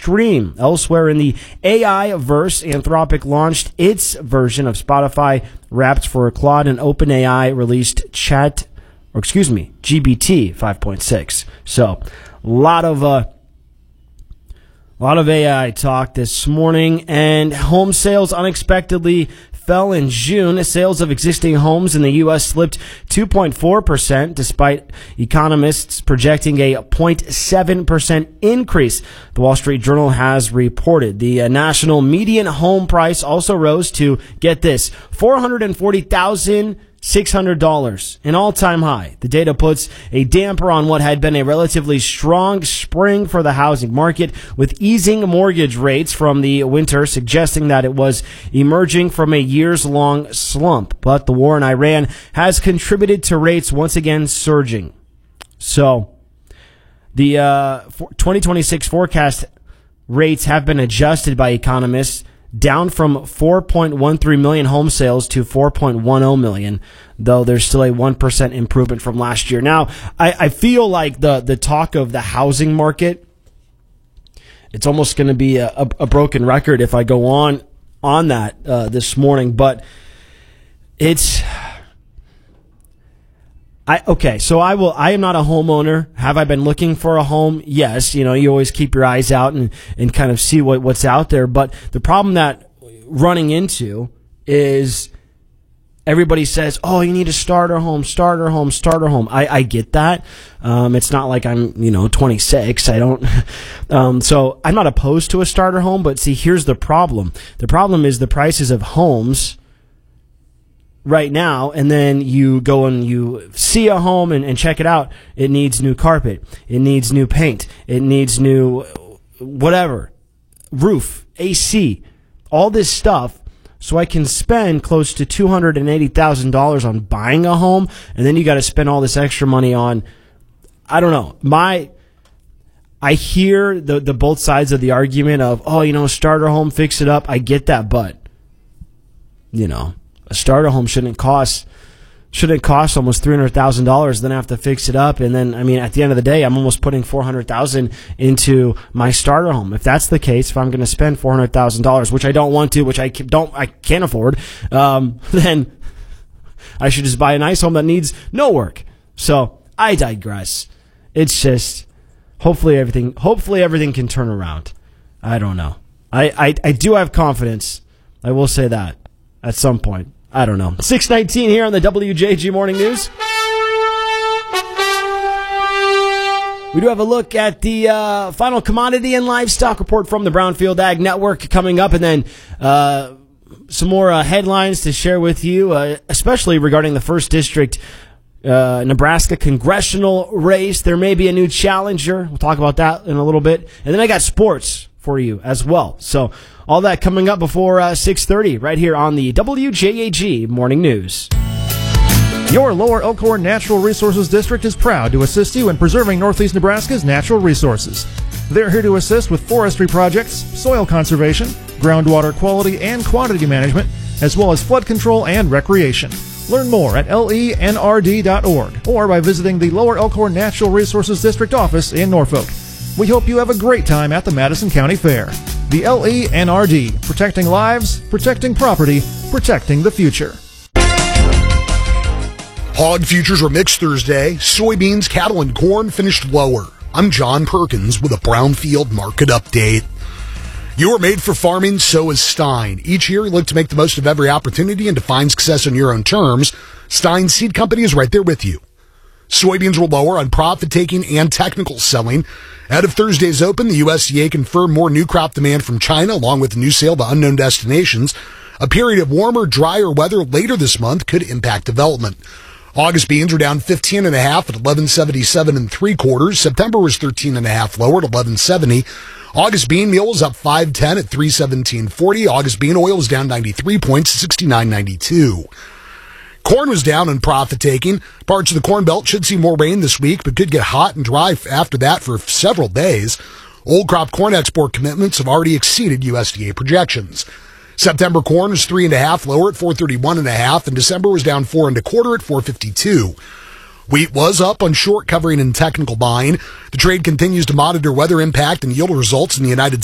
Stream. Elsewhere in the AI-verse, Anthropic launched its version of Spotify wrapped for Claude, and OpenAI released GBT 5.6. So, a lot of AI talk this morning, and home sales unexpectedly fell in June. Sales of existing homes in the U.S. slipped 2.4%, despite economists projecting a 0.7% increase. The Wall Street Journal has reported the national median home price also rose to, get this, $440,600, an all-time high. The data puts a damper on what had been a relatively strong spring for the housing market, with easing mortgage rates from the winter suggesting that it was emerging from a years-long slump. But the war in Iran has contributed to rates once again surging. So, the 2026 forecast rates have been adjusted by economists, down from 4.13 million home sales to 4.10 million, though there's still a 1% improvement from last year. Now, I feel like the talk of the housing market, it's almost going to be a broken record if I go on that this morning, but it's... I am not a homeowner. Have I been looking for a home? Yes. You always keep your eyes out and kind of see what's out there. But the problem that running into is everybody says, oh, you need a starter home. I get that. It's not like I'm, 26. I don't, so I'm not opposed to a starter home, but see, here's the problem. The problem is the prices of homes right now, and then you go and you see a home and check it out. It needs new carpet. It needs new paint. It needs new whatever, roof, AC, all this stuff. So I can spend close to $280,000 on buying a home, and then you got to spend all this extra money on, I don't know. I hear the both sides of the argument of, starter home, fix it up. I get that, but a starter home shouldn't cost almost $300,000. Then I have to fix it up, and then at the end of the day, I'm almost putting $400,000 into my starter home. If that's the case, if I'm going to spend $400,000, which I don't want to, which I can't afford, then I should just buy a nice home that needs no work. So I digress. It's just hopefully everything can turn around. I don't know. I do have confidence. I will say that at some point. I don't know. 6:19 here on the WJG Morning News. We do have a look at the final commodity and livestock report from the Brownfield Ag Network coming up, and then some more headlines to share with you, especially regarding the 1st District Nebraska congressional race. There may be a new challenger. We'll talk about that in a little bit. And then I got sports for you as well. So all that coming up before 6:30 right here on the WJAG Morning News. Your Lower Elkhorn Natural Resources District is proud to assist you in preserving Northeast Nebraska's natural resources. They're here to assist with forestry projects, soil conservation, groundwater quality and quantity management, as well as flood control and recreation. Learn more at lenrd.org or by visiting the Lower Elkhorn Natural Resources District office in Norfolk. We hope you have a great time at the Madison County Fair. The LENRD, protecting lives, protecting property, protecting the future. Hog futures were mixed Thursday. Soybeans, cattle, and corn finished lower. I'm John Perkins with a Brownfield market update. You are made for farming, so is Stein. Each year, you look to make the most of every opportunity and define success on your own terms. Stein Seed Company is right there with you. Soybeans were lower on profit-taking and technical selling. Ahead of Thursday's open, the USDA confirmed more new crop demand from China, along with the new sale to unknown destinations. A period of warmer, drier weather later this month could impact development. August beans were down 15.5 at 11.77 3/4. September was 13.5 lower at 11.70. August bean meal was up 5.10 at 3.1740. August bean oil was down 93 points, 69.92. Corn was down in profit-taking. Parts of the Corn Belt should see more rain this week, but could get hot and dry after that for several days. Old crop corn export commitments have already exceeded USDA projections. September corn was 3.5 lower at 431.5, and December was down 4.25 at 452. Wheat was up on short covering and technical buying. The trade continues to monitor weather impact and yield results in the United